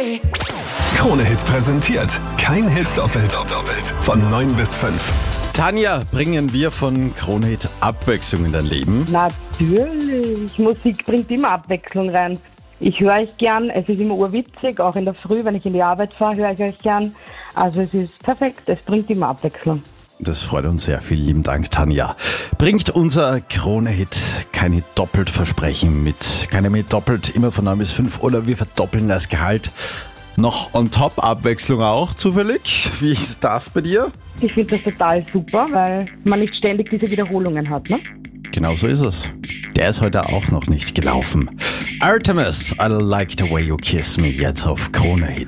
Krone-Hit präsentiert. Kein Hit doppelt. Von 9 bis 5. Tanja, bringen wir von Krone-Hit Abwechslung in dein Leben? Natürlich. Musik bringt immer Abwechslung rein. Ich höre euch gern, es ist immer urwitzig, auch in der Früh, wenn ich in die Arbeit fahre, höre ich euch gern. Also es ist perfekt, es bringt immer Abwechslung. Das freut uns sehr. Vielen lieben Dank, Tanja. Bringt unser Krone-Hit kein Hit doppelt Versprechen mit keinem Hit doppelt, immer von 9 bis 5 oder wir verdoppeln das Gehalt. Noch on top Abwechslung auch zufällig. Wie ist das bei dir? Ich finde das total super, weil man nicht ständig diese Wiederholungen hat, ne? Genau so ist es. Der ist heute auch noch nicht gelaufen. Artemis, I like the way you kiss me, jetzt auf Krone-Hit.